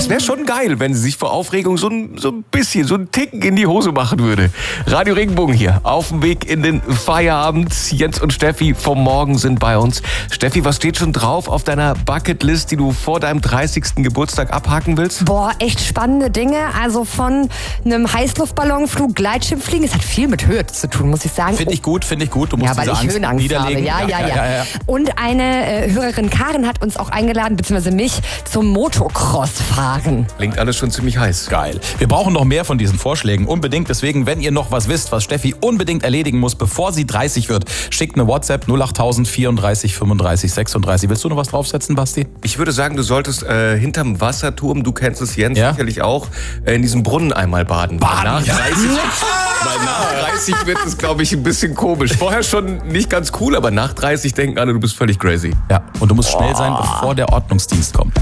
Das wäre schon geil, wenn sie sich vor Aufregung so ein bisschen, so einen Ticken in die Hose machen würde. Radio Regenbogen hier, auf dem Weg in den Feierabend. Jens und Steffi vom Morgen sind bei uns. Steffi, was steht schon drauf auf deiner Bucketlist, die du vor deinem 30. Geburtstag abhaken willst? Boah, echt spannende Dinge. Also von einem Heißluftballonflug, Gleitschirmfliegen. Es hat viel mit Höhe zu tun, muss ich sagen. Finde ich gut. Du musst weil diese ich Angst Höhenangst niederlegen. habe. Ja. Und eine Hörerin Karin hat uns auch eingeladen, beziehungsweise mich, zum Motocross fahren. Klingt alles schon ziemlich heiß. Geil. Wir brauchen noch mehr von diesen Vorschlägen. Unbedingt. Deswegen, wenn ihr noch was wisst, was Steffi unbedingt erledigen muss, bevor sie 30 wird, schickt eine WhatsApp 08000 34 35 36. Willst du noch was draufsetzen, Basti? Ich würde sagen, du solltest hinterm Wasserturm, du kennst es, Jens, sicherlich auch, in diesem Brunnen einmal baden. Weil nach 30 wird es, glaube ich, ein bisschen komisch. Vorher schon nicht ganz cool, aber nach 30 denken alle, du bist völlig crazy. Ja, und du musst schnell sein, bevor der Ordnungsdienst kommt.